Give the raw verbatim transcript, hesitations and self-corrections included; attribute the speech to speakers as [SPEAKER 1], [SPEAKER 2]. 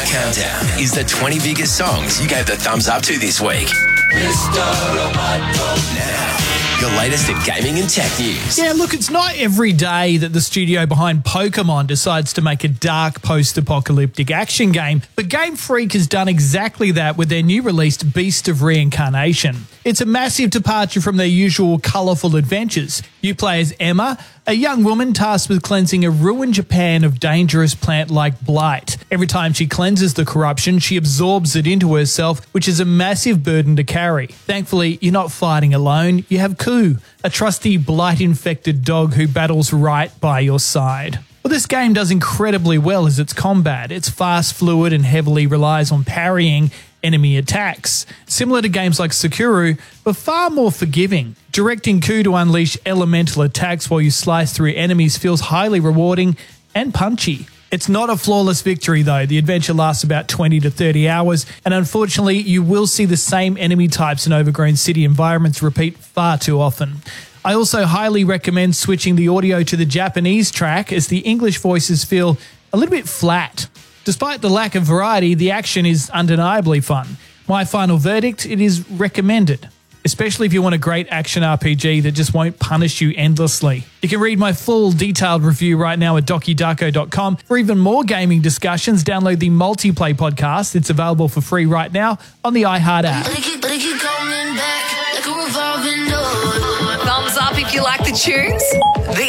[SPEAKER 1] Countdown is the twenty biggest songs you gave the thumbs up to this week. Now, your latest in gaming and tech news.
[SPEAKER 2] Yeah, look, it's not every day that the studio behind Pokemon decides to make a dark post-apocalyptic action game, but Game Freak has done exactly that with their new released Beast of Reincarnation. It's a massive departure from their usual colourful adventures. You play as Emma, a young woman tasked with cleansing a ruined Japan of dangerous plant like blight. Every time she cleanses the corruption, she absorbs it into herself, which is a massive burden to carry. Thankfully, you're not fighting alone. You have Ku, a trusty blight-infected dog who battles right by your side. Well, this game does incredibly well as its combat. It's fast, fluid, and heavily relies on parrying enemy attacks. Similar to games like Sekiro, but far more forgiving. Directing Ku to unleash elemental attacks while you slice through enemies feels highly rewarding and punchy. It's not a flawless victory though. The adventure lasts about twenty to thirty hours, and unfortunately you will see the same enemy types and overgrown city environments repeat far too often. I also highly recommend switching the audio to the Japanese track as the English voices feel a little bit flat. Despite the lack of variety, the action is undeniably fun. My final verdict, it is recommended, especially if you want a great action R P G that just won't punish you endlessly. You can read my full detailed review right now at doki dako dot com. For even more gaming discussions, download the Multiplay podcast. It's available for free right now on the iHeart app.
[SPEAKER 3] Thumbs up if you like the tunes. The